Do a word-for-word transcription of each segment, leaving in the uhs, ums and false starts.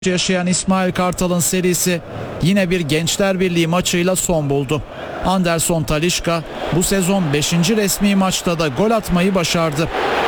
yaşayan İsmail Kartal'ın serisi yine bir Gençler Birliği maçıyla son buldu. Anderson Talisca bu sezon beşinci resmi maçta da gol atmayı başardı.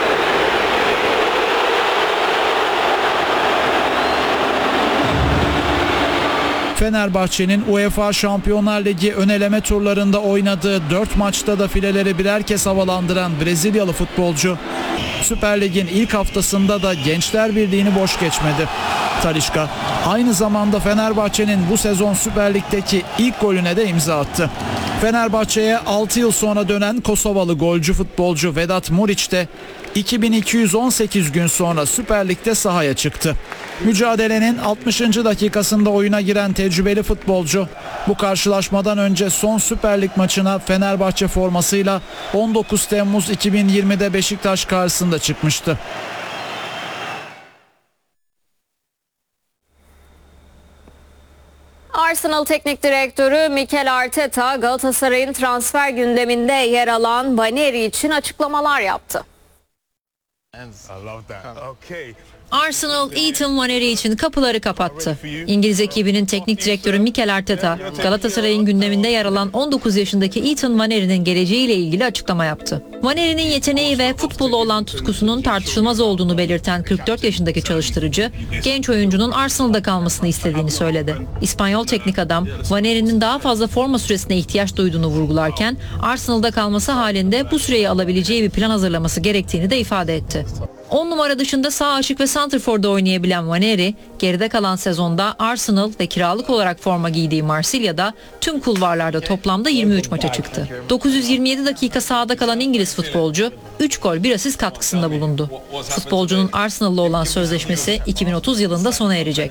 Fenerbahçe'nin UEFA Şampiyonlar Ligi öneleme turlarında oynadığı dört maçta da fileleri birer kez havalandıran Brezilyalı futbolcu Süper Lig'in ilk haftasında da Gençler Birliği'ni boş geçmedi. Talisca aynı zamanda Fenerbahçe'nin bu sezon Süper Lig'deki ilk golüne de imza attı. Fenerbahçe'ye altı yıl sonra dönen Kosovalı golcü futbolcu Vedat Murić de iki bin iki yüz on sekiz gün sonra Süper Lig'de sahaya çıktı. Mücadelenin altmışıncı dakikasında oyuna giren tecrübeli futbolcu bu karşılaşmadan önce son Süper Lig maçına Fenerbahçe formasıyla on dokuz Temmuz iki bin yirmide Beşiktaş karşısında çıkmıştı. Arsenal Teknik Direktörü Mikel Arteta, Galatasaray'ın transfer gündeminde yer alan Vaneri için açıklamalar yaptı. Arsenal, Ethan Vaneri için kapıları kapattı. İngiliz ekibinin teknik direktörü Mikel Arteta, Galatasaray'ın gündeminde yer alan on dokuz yaşındaki Ethan Vaneri'nin geleceğiyle ilgili açıklama yaptı. Vaneri'nin yeteneği ve futbola olan tutkusunun tartışılmaz olduğunu belirten kırk dört yaşındaki çalıştırıcı, genç oyuncunun Arsenal'da kalmasını istediğini söyledi. İspanyol teknik adam, Vaneri'nin daha fazla forma süresine ihtiyaç duyduğunu vurgularken, Arsenal'da kalması halinde bu süreyi alabileceği bir plan hazırlaması gerektiğini de ifade etti. on numara dışında sağ açık ve santrforda oynayabilen Vaneri, geride kalan sezonda Arsenal ve kiralık olarak forma giydiği Marsilya'da tüm kulvarlarda toplamda yirmi üç maça çıktı. dokuz yüz yirmi yedi dakika sahada kalan İngiliz futbolcu üç gol bir asist katkısında bulundu. Futbolcunun Arsenal'la olan sözleşmesi iki bin otuz yılında sona erecek.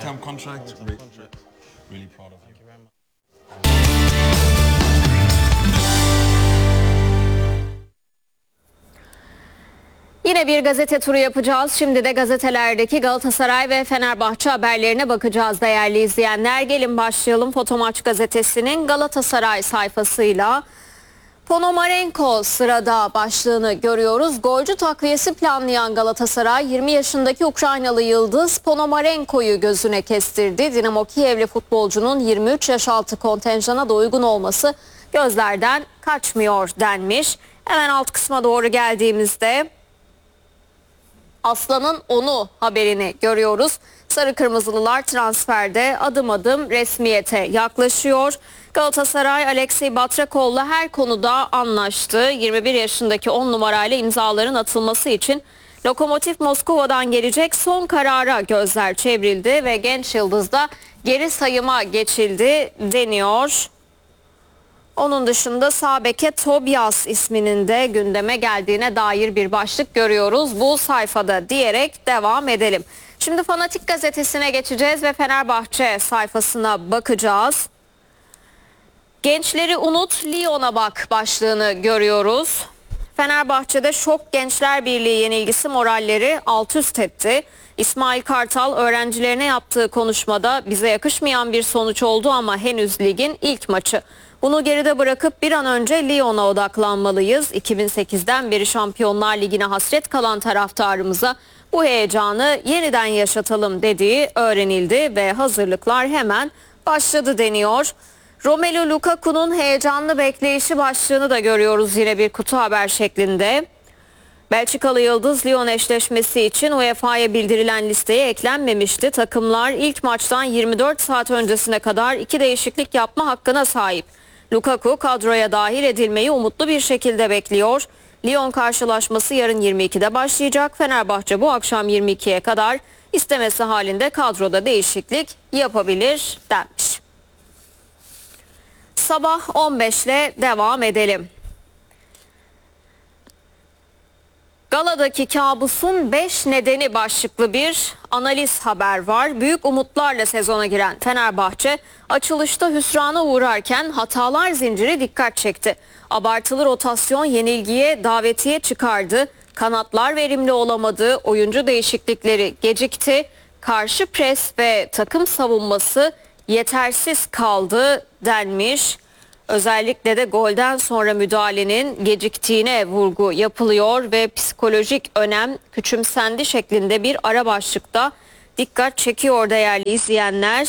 Yine bir gazete turu yapacağız. Şimdi de gazetelerdeki Galatasaray ve Fenerbahçe haberlerine bakacağız değerli izleyenler. Gelin başlayalım Fotomaç gazetesinin Galatasaray sayfasıyla. Ponomarenko sırada başlığını görüyoruz. Golcü takviyesi planlayan Galatasaray yirmi yaşındaki Ukraynalı yıldız Ponomarenko'yu gözüne kestirdi. Dinamo Kiev'li futbolcunun yirmi üç yaş altı kontenjana da uygun olması gözlerden kaçmıyor denmiş. Hemen alt kısma doğru geldiğimizde Aslan'ın onu haberini görüyoruz. Sarı Kırmızılılar transferde adım adım resmiyete yaklaşıyor. Galatasaray Alexey Batrakov'la her konuda anlaştı. yirmi bir yaşındaki on numarayla imzaların atılması için Lokomotiv Moskova'dan gelecek son karara gözler çevrildi ve genç yıldızda geri sayıma geçildi deniyor. Onun dışında sağ beke Tobias isminin de gündeme geldiğine dair bir başlık görüyoruz bu sayfada diyerek devam edelim. Şimdi Fanatik gazetesine geçeceğiz ve Fenerbahçe sayfasına bakacağız. Gençleri unut, Lyon'a bak başlığını görüyoruz. Fenerbahçe'de şok Gençler Birliği yenilgisi moralleri alt üst etti. İsmail Kartal öğrencilerine yaptığı konuşmada bize yakışmayan bir sonuç oldu ama henüz ligin ilk maçı. Bunu geride bırakıp bir an önce Lyon'a odaklanmalıyız. iki bin sekizden beri Şampiyonlar Ligi'ne hasret kalan taraftarımıza bu heyecanı yeniden yaşatalım dediği öğrenildi ve hazırlıklar hemen başladı deniyor. Romelu Lukaku'nun heyecanlı bekleyişi başlığını da görüyoruz yine bir kutu haber şeklinde. Belçikalı yıldız Lyon eşleşmesi için U E F A'ya bildirilen listeye eklenmemişti. Takımlar ilk maçtan yirmi dört saat öncesine kadar iki değişiklik yapma hakkına sahip. Lukaku kadroya dahil edilmeyi umutlu bir şekilde bekliyor. Lyon karşılaşması yarın yirmi ikide başlayacak. Fenerbahçe bu akşam yirmi ikiye kadar istemesi halinde kadroda değişiklik yapabilir denmiş. Sabah on beş ile devam edelim. Galadaki kabusun beş nedeni başlıklı bir analiz haber var. Büyük umutlarla sezona giren Fenerbahçe açılışta hüsrana uğrarken hatalar zinciri dikkat çekti. Abartılı rotasyon yenilgiye davetiye çıkardı. Kanatlar verimli olamadı. Oyuncu değişiklikleri gecikti. Karşı pres ve takım savunması yetersiz kaldı denmiş. Özellikle de golden sonra müdahalenin geciktiğine vurgu yapılıyor ve psikolojik önem küçümsendi şeklinde bir ara başlıkta dikkat çekiyor değerli izleyenler.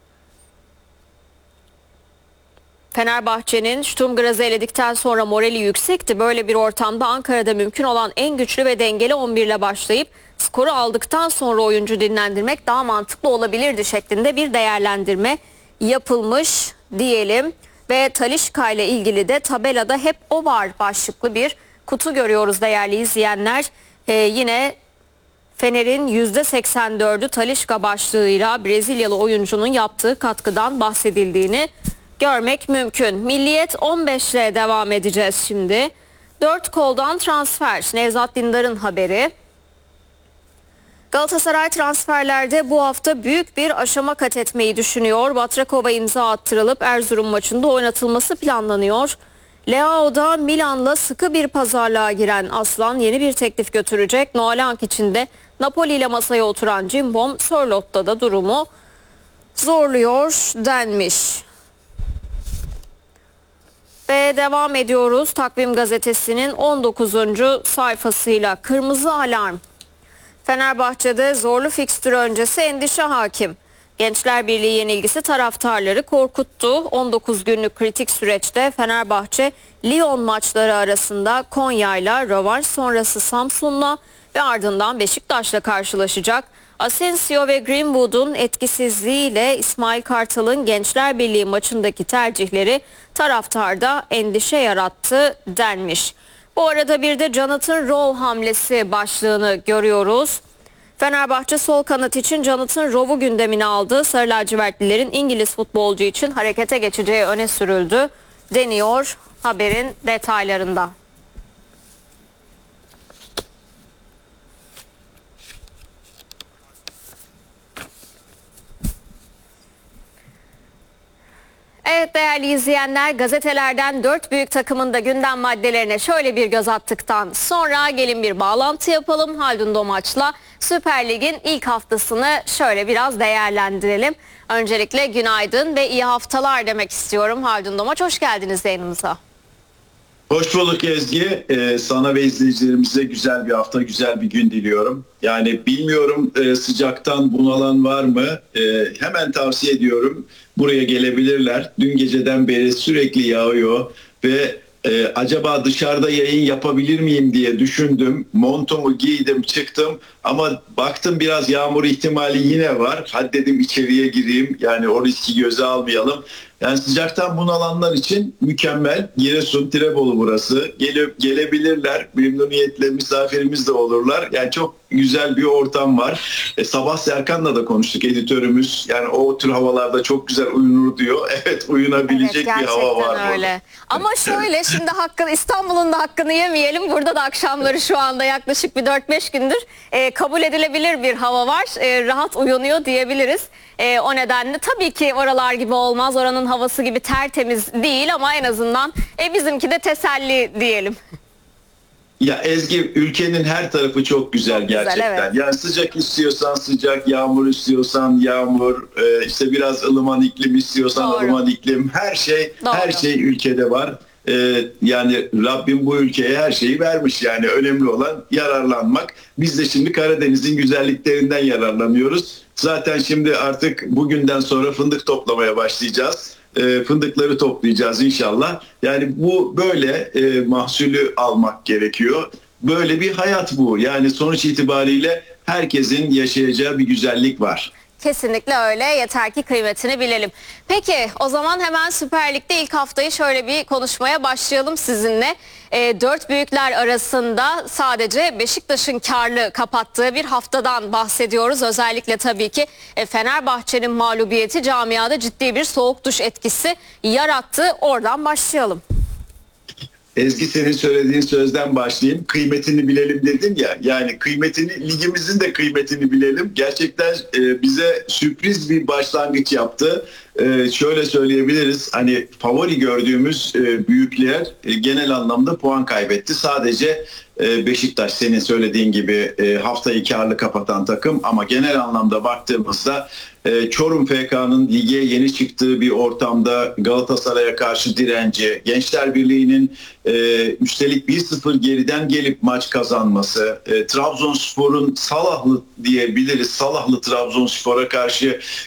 Fenerbahçe'nin Sturm Graz'ı eledikten sonra morali yüksekti. Böyle bir ortamda Ankara'da mümkün olan en güçlü ve dengeli on bir ile başlayıp skoru aldıktan sonra oyuncu dinlendirmek daha mantıklı olabilirdi şeklinde bir değerlendirme yapılmış diyelim. Ve Talisca ile ilgili de tabelada hep o var başlıklı bir kutu görüyoruz değerli izleyenler. Ee, yine Fener'in yüzde seksen dördü Talisca başlığıyla Brezilyalı oyuncunun yaptığı katkıdan bahsedildiğini görmek mümkün. Milliyet on beş ile devam edeceğiz şimdi. Dört koldan transfer. Nevzat Dindar'ın haberi. Galatasaray transferlerde bu hafta büyük bir aşama kat etmeyi düşünüyor. Batrakova imza attırılıp Erzurum maçında oynatılması planlanıyor. Leao'da Milan'la sıkı bir pazarlığa giren Aslan yeni bir teklif götürecek. Noalank için de Napoli ile masaya oturan Cimbom Sörlot'ta da durumu zorluyor denmiş. Ve devam ediyoruz Takvim Gazetesi'nin on dokuzuncu sayfasıyla. Kırmızı alarm. Fenerbahçe'de zorlu fikstür öncesi endişe hakim. Gençler Birliği yenilgisi taraftarları korkuttu. on dokuz günlük kritik süreçte Fenerbahçe Lyon maçları arasında Konya'yla, rövanş sonrası Samsun'la ve ardından Beşiktaş'la karşılaşacak. Asensio ve Greenwood'un etkisizliğiyle İsmail Kartal'ın Gençler Birliği maçındaki tercihleri taraftarda endişe yarattı denmiş. Bu arada bir de Jonathan Rowe hamlesi başlığını görüyoruz. Fenerbahçe sol kanat için Jonathan Rowe'u gündemine aldı. Sarı lacivertlilerin İngiliz futbolcu için harekete geçeceği öne sürüldü deniyor haberin detaylarında. Evet değerli izleyenler, gazetelerden dört büyük takımın da gündem maddelerine şöyle bir göz attıktan sonra gelin bir bağlantı yapalım. Haldun Domaç'la Süper Lig'in ilk haftasını şöyle biraz değerlendirelim. Öncelikle günaydın ve iyi haftalar demek istiyorum. Haldun Domaç, hoş geldiniz yayınımıza. Hoş bulduk Ezgi. Ee, sana ve izleyicilerimize güzel bir hafta, güzel bir gün diliyorum. Yani bilmiyorum e, sıcaktan bunalan var mı? E, hemen tavsiye ediyorum. Buraya gelebilirler. Dün geceden beri sürekli yağıyor ve e, acaba dışarıda yayın yapabilir miyim diye düşündüm. Montumu giydim, çıktım ama baktım biraz yağmur ihtimali yine var. Hadi dedim içeriye gireyim. Yani o riski göze almayalım. Yani sıcaktan bunalanlar için mükemmel. Giresun, Tirebolu burası. Gelip gelebilirler. Memnuniyetle misafirimiz de olurlar. Yani çok güzel bir ortam var. E, Sabah Serkan'la da konuştuk, editörümüz. Yani o tür havalarda çok güzel uyunur diyor. Evet, uyunabilecek Evet, bir hava var. gerçekten öyle. Ama şöyle şimdi hakkını, İstanbul'un da hakkını yemeyelim. Burada da akşamları şu anda yaklaşık bir dört beş gündür e, kabul edilebilir bir hava var. E, rahat uyanıyor diyebiliriz. E, o nedenle tabii ki oralar gibi olmaz. Oranın havası gibi tertemiz değil ama en azından e, bizimki de teselli diyelim. Ya Ezgi, ülkenin her tarafı çok güzel Çok güzel, gerçekten. evet. Yani sıcak istiyorsan sıcak, yağmur istiyorsan yağmur, e, işte biraz ılıman iklim istiyorsan Doğru. ılıman iklim. Her şey, Doğru. her şey ülkede var. E, yani Rabbim bu ülkeye her şeyi vermiş. Yani önemli olan yararlanmak. Biz de şimdi Karadeniz'in güzelliklerinden yararlanıyoruz. Zaten şimdi artık bugünden sonra fındık toplamaya başlayacağız. E, fındıkları toplayacağız inşallah. Yani bu böyle e, mahsulü almak gerekiyor. Böyle bir hayat bu. Yani sonuç itibariyle herkesin yaşayacağı bir güzellik var. Kesinlikle öyle. Yeter ki kıymetini bilelim. Peki o zaman hemen Süper Lig'de ilk haftayı şöyle bir konuşmaya başlayalım sizinle. E, dört büyükler arasında sadece Beşiktaş'ın karlı kapattığı bir haftadan bahsediyoruz. Özellikle tabii ki e, Fenerbahçe'nin mağlubiyeti camiada ciddi bir soğuk duş etkisi yarattı. Oradan başlayalım. Ezgi, senin söylediğin sözden başlayayım. Kıymetini bilelim dedin ya. Yani kıymetini, ligimizin de kıymetini bilelim. Gerçekten e, bize sürpriz bir başlangıç yaptı. e, şöyle söyleyebiliriz. Hani favori gördüğümüz e, büyükler e, genel anlamda puan kaybetti. Sadece e, Beşiktaş senin söylediğin gibi e, haftayı karlı kapatan takım ama genel anlamda baktığımızda e, Çorum F K'nın lige yeni çıktığı bir ortamda Galatasaray'a karşı direnci, Gençler Birliği'nin e, üstelik bir sıfır geriden gelip maç kazanması, e, Trabzonspor'un Salahlı diyebiliriz, Salahlı Trabzonspor'a karşı